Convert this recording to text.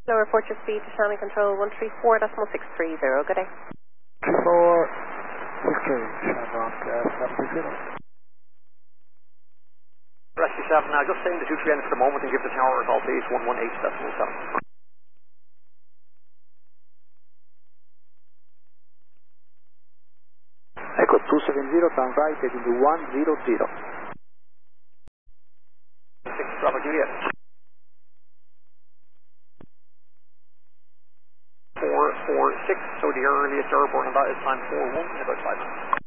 Now report your speed to Shannon Control 134.630. Good day. 3463, Shamrock 760. Rescue 7, now just send the 2 trains for the moment and give the tower a call, please. 118.7. Echo 270, turn right, heading to 100. 6 Bravo Juliet. 446, so the earliest airborne on that is time 41 in about 5 minutes.